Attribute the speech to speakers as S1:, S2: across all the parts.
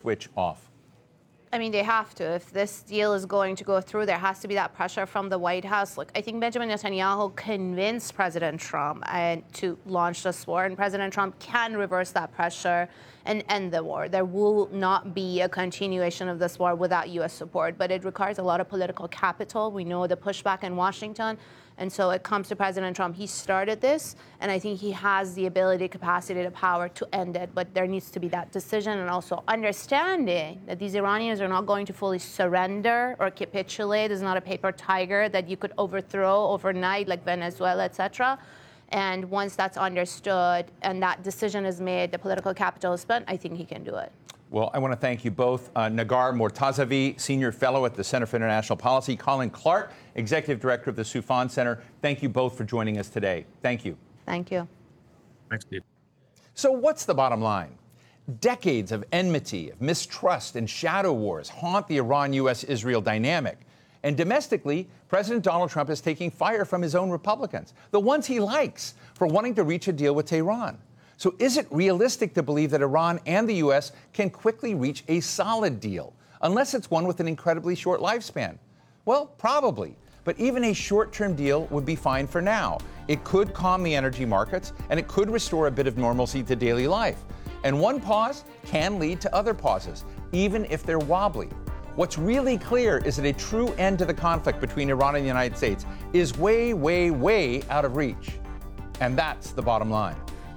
S1: switch off?
S2: I mean, they have to. If this deal is going to go through, there has to be that pressure from the White House. Look, I think Benjamin Netanyahu convinced President Trump to launch this war, and President Trump can reverse that pressure and end the war. There will not be a continuation of this war without U.S. support, but it requires a lot of political capital. We know the pushback in Washington. And so it comes to President Trump. He started this, and I think he has the ability, capacity, the power to end it. But there needs to be that decision and also understanding that these Iranians are not going to fully surrender or capitulate. It's not a paper tiger that you could overthrow overnight like Venezuela, etc. And once that's understood and that decision is made, the political capital is spent, I think he can do it.
S1: Well, I want to thank you both. Nagar Mortazavi, Senior Fellow at the Center for International Policy, Colin Clark, Executive Director of the Soufan Center. Thank you both for joining us today. Thank you.
S2: Thank you.
S3: Thanks, Steve.
S1: So what's the bottom line? Decades of enmity, of mistrust, and shadow wars haunt the Iran-U.S.-Israel dynamic. And domestically, President Donald Trump is taking fire from his own Republicans, the ones he likes, for wanting to reach a deal with Tehran. So is it realistic to believe that Iran and the U.S. can quickly reach a solid deal, unless it's one with an incredibly short lifespan? Well, probably. But even a short-term deal would be fine for now. It could calm the energy markets, and it could restore a bit of normalcy to daily life. And one pause can lead to other pauses, even if they're wobbly. What's really clear is that a true end to the conflict between Iran and the United States is way, way, way out of reach. And that's the bottom line.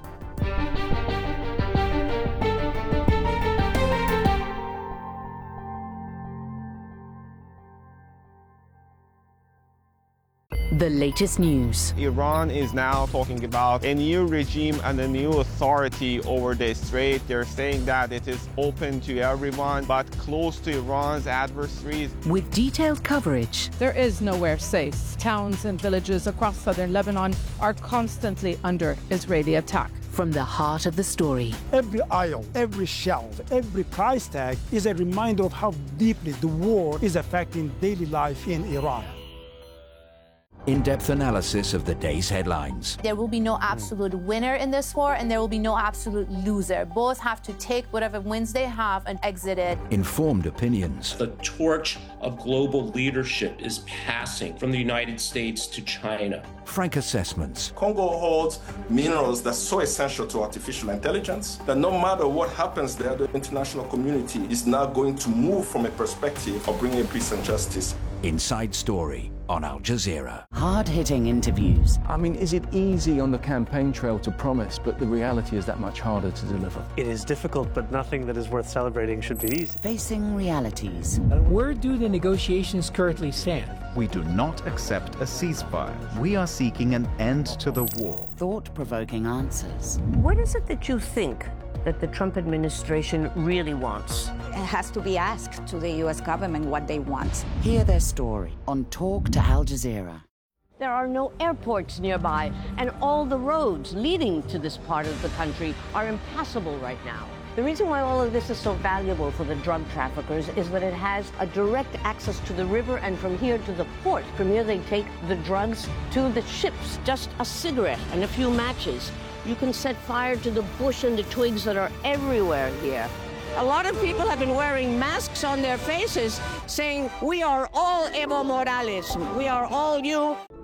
S4: The latest news.
S5: Iran is now talking about a new regime and a new authority over the strait. They're saying that it is open to everyone, but closed to Iran's adversaries.
S4: With detailed coverage.
S6: There is nowhere safe. Towns and villages across southern Lebanon are constantly under Israeli attack.
S4: From the heart of the story.
S7: Every aisle, every shelf, every price tag is a reminder of how deeply the war is affecting daily life in Iran.
S8: In-depth analysis of the day's headlines.
S2: There will be no absolute winner in this war, and there will be no absolute loser. Both have to take whatever wins they have and exit it.
S8: Informed opinions.
S9: The torch of global leadership is passing from the United States to China.
S8: Frank assessments.
S10: Congo holds minerals that's so essential to artificial intelligence that no matter what happens there, the international community is now going to move from a perspective of bringing peace and justice.
S8: Inside Story on Al Jazeera.
S4: Hard-hitting interviews.
S11: I mean, is it easy on the campaign trail to promise, but the reality is that much harder to deliver?
S12: It is difficult, but nothing that is worth celebrating should be easy.
S4: Facing realities.
S13: Where do the negotiations currently stand?
S14: We do not accept a ceasefire. We are seeking an end to the war.
S4: Thought-provoking answers.
S15: What is it that you think that the Trump administration really wants?
S16: It has to be asked to the U.S. government what they want.
S4: Hear their story on Talk to Al Jazeera.
S15: There are no airports nearby, and all the roads leading to this part of the country are impassable right now. The reason why all of this is so valuable for the drug traffickers is that it has a direct access to the river and from here to the port. From here they take the drugs to the ships. Just a cigarette and a few matches. You can set fire to the bush and the twigs that are everywhere here. A lot of people have been wearing masks on their faces saying, "We are all Evo Morales. We are all you."